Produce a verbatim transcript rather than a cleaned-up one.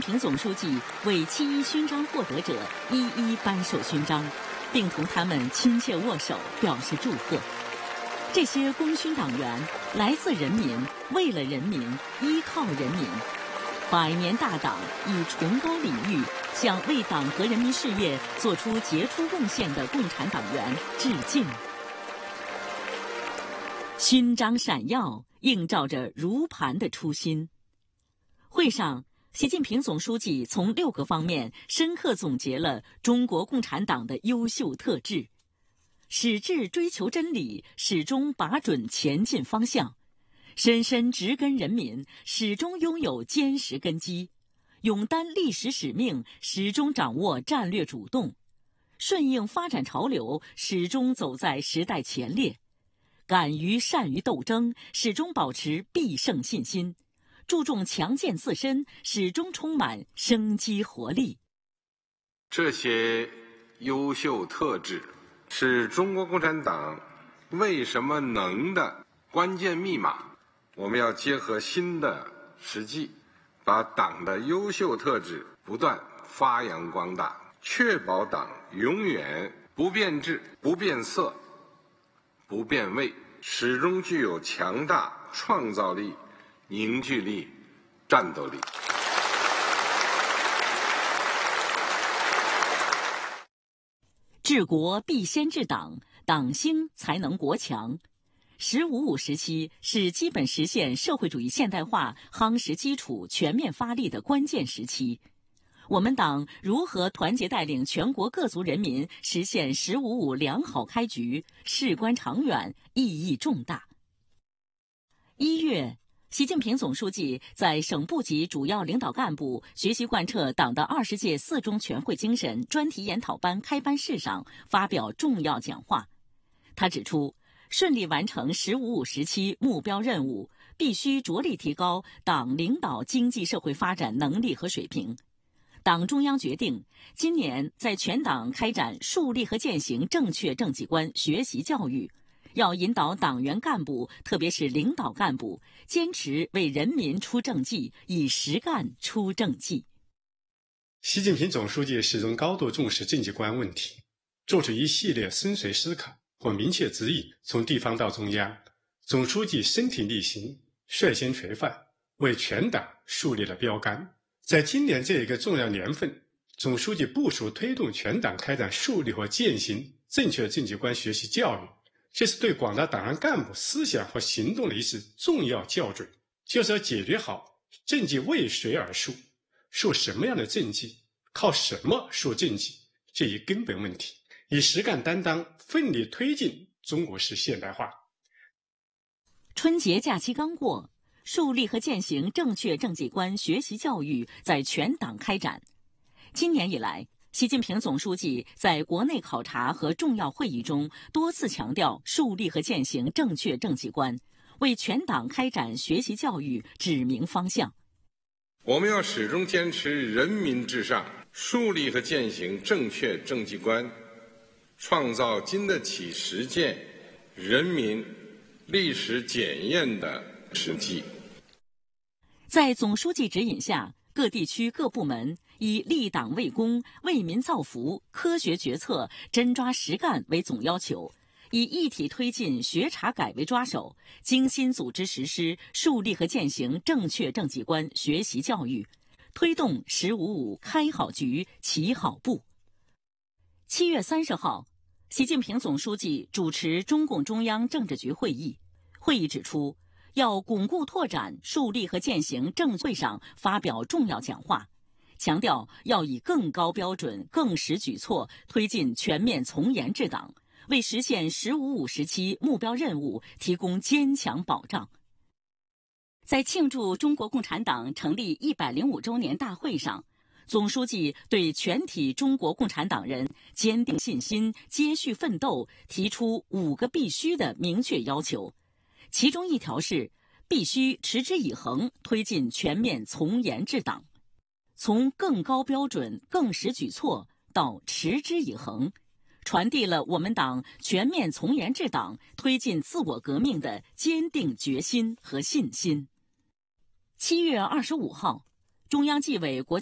平总书记为七一勋章获得者一一颁授勋章，并同他们亲切握手，表示祝贺。这些功勋党员来自人民，为了人民，依靠人民。百年大党以崇高礼遇向为党和人民事业做出杰出贡献的共产党员致敬。勋章闪耀，映照着如磐的初心。会上，习近平总书记从六个方面深刻总结了中国共产党的优秀特质：矢志追求真理，始终把准前进方向；深深植根人民，始终拥有坚实根基；勇担历史使命，始终掌握战略主动；顺应发展潮流，始终走在时代前列；敢于善于斗争，始终保持必胜信心；注重强健自身，始终充满生机活力。 这些优秀特质是中国共产党为什么能的关键密码。我们要结合新的实际，把党的优秀特质不断发扬光大，确保党永远不变质、不变色、不变味，始终具有强大创造力、凝聚力、战斗力。 治国必先治党，党兴才能国强。十五五时期是基本实现社会主义现代化夯实基础、全面发力的关键时期。我们党如何团结带领全国各族人民实现十五五良好开局，事关长远，意义重大。一月，习近平总书记在省部级主要领导干部学习贯彻党的二十届四中全会精神专题研讨班开班式上发表重要讲话。他指出，顺利完成十五五时期目标任务，必须着力提高党领导经济社会发展能力和水平。党中央决定，今年在全党开展树立和践行正确政绩观学习教育，要引导党员干部，特别是领导干部，坚持为人民出政绩，以实干出政绩。 习近平总书记始终高度重视政绩观问题，做出一系列深邃思考或明确指引，从地方到中央，总书记身体力行，率先垂范，为全党树立了标杆。在今年这一个重要年份，总书记部署推动全党开展树立和践行正确政绩观学习教育，这是对广大党员干部思想和行动的一次重要校准，就是要解决好政绩为谁而树，树什么样的政绩，靠什么树政绩这一根本问题，以实干担当奋力推进中国式现代化。 春节假期刚过，树立和践行正确政绩观学习教育在全党开展。今年以来，习近平总书记在国内考察和重要会议中多次强调树立和践行正确政绩观，为全党开展学习教育指明方向。 我们要始终坚持人民至上，树立和践行正确政绩观，创造经得起实践、人民历史检验的实际。 在总书记指引下，各地区各部门以立党为公、为民造福、科学决策、真抓实干为总要求，以一体推进学查改为抓手，精心组织实施树立和践行正确政绩观学习教育，推动十五五开好局、起好步。七月三十号，习近平总书记主持中共中央政治局会议，会议指出，要巩固拓展树立和践行政会上发表重要讲话，强调要以更高标准、更实举措推进全面从严治党，为实现十五五时期目标任务提供坚强保障。在庆祝中国共产党成立一百零五周年大会上，总书记对全体中国共产党人坚定信心、接续奋斗提出五个必须的明确要求，其中一条是必须持之以恒推进全面从严治党。从更高标准、更实举措到持之以恒，传递了我们党全面从严治党、推进自我革命的坚定决心和信心。七月二十五号，中央纪委国